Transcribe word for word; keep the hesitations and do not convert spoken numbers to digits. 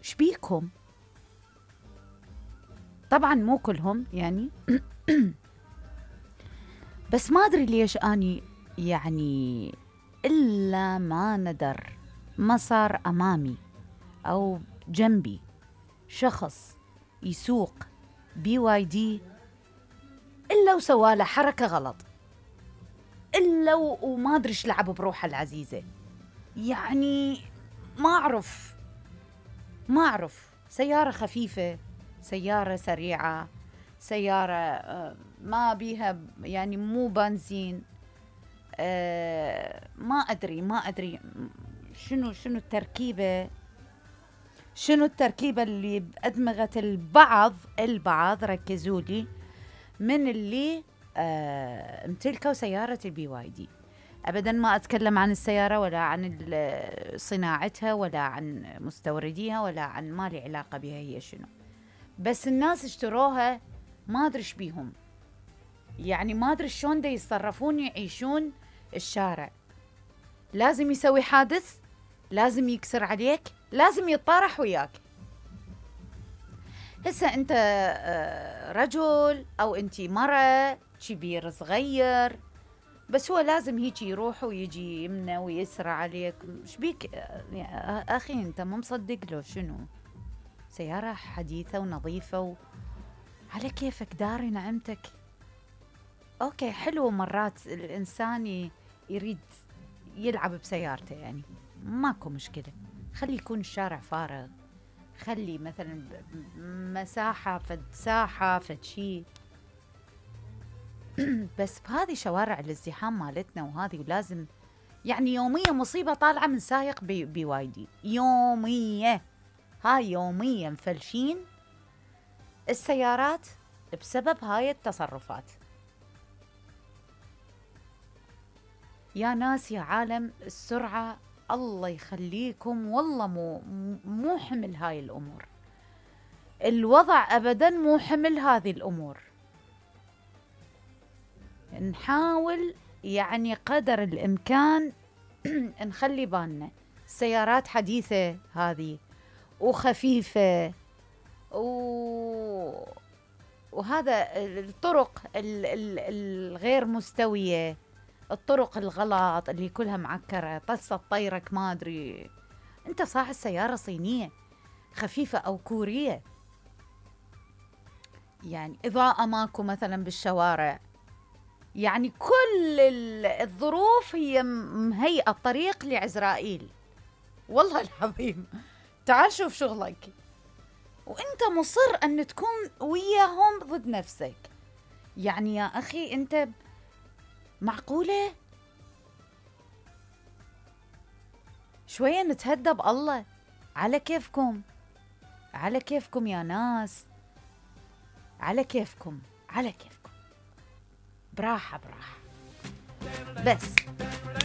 شبيكم؟ طبعا مو كلهم يعني بس ما أدري ليش أني يعني إلا ما ندر ما صار أمامي أو جنبي شخص يسوق بي واي دي إلا وسواله حركة غلط، إلا وما أدري إيش لعب بروحه العزيزة. يعني ما أعرف ما أعرف سيارة خفيفة، سيارة سريعة، سيارة ما بيها يعني مو بنزين، ما أدري ما أدري شنو شنو التركيبة شنو التركيبة اللي بأدمغة البعض البعض ركزوا لي من اللي امتلكوا سيارة البي واي دي. أبداً ما أتكلم عن السيارة ولا عن صناعتها ولا عن مستورديها ولا عن ما لي علاقة بها هي شنو، بس الناس اشتروها ما أدري ايش بيهم، يعني ما أدري شلون دا يتصرفون يعيشون الشارع. لازم يسوي حادث، لازم يكسر عليك، لازم يتطارح وياك. هسه أنت رجل أو أنتي مرة كبير صغير، بس هو لازم هيك يروح ويجي يمنى ويسرع عليك. شبيك أخي أنت ما مصدق له شنو؟ سيارة حديثة ونظيفة و... على كيفك داري نعمتك. أوكي حلو، مرات الإنسان يريد يلعب بسيارته، يعني ماكو مشكلة، خلي يكون الشارع فارغ، خلي مثلا مساحة فد ساحة فد شي بس بهذه شوارع الازدحام مالتنا وهذه، ولازم يعني يوميا مصيبة طالعة من سايق بي, بي واي دي، يومية، هاي يوميا مفلشين السيارات بسبب هاي التصرفات. يا ناس يا عالم السرعة الله يخليكم، والله مو مو حمل هاي الأمور، الوضع أبدا مو حمل هذه الأمور. نحاول يعني قدر الإمكان نخلي بالنا. سيارات حديثة هذه وخفيفة و... وهذا الطرق الغير مستوية، الطرق الغلط اللي كلها معكرة، طست طيرك ما أدري. أنت صاحب السيارة صينية خفيفة أو كورية، يعني إضاءة ماكو مثلا بالشوارع، يعني كل الظروف هي مهيئة الطريق لعزرائيل. والله العظيم تعال شوف شغلك وانت مصر ان تكون وياهم ضد نفسك. يعني يا اخي انت معقولة؟ شوية نتهدى بالله. على كيفكم على كيفكم يا ناس، على كيفكم على كيفكم، براحة براحة بس.